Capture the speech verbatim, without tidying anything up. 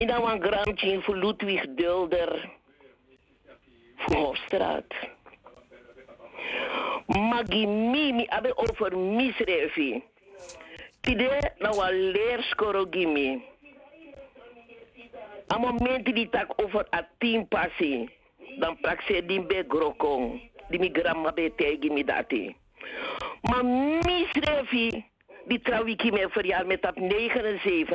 In een gramtje voor Ludwig Dulder. Voor Hofstraat. Magi mimi abe over misrefi. Kide na wa leerskoro gimi. A momenti die tak over a team passi. Dan prakse di be grokong. Di mi gramma be te gimi dati. Maar misrefi. Die trouw ik me verjaar met dat negenenzeventig.